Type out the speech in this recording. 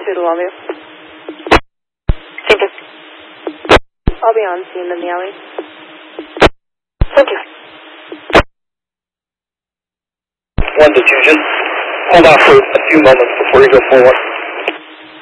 2 to Longview. Thank you. I'll be on scene in the alley. Thank you. 1 to 2, just hold off for a few moments before you go forward.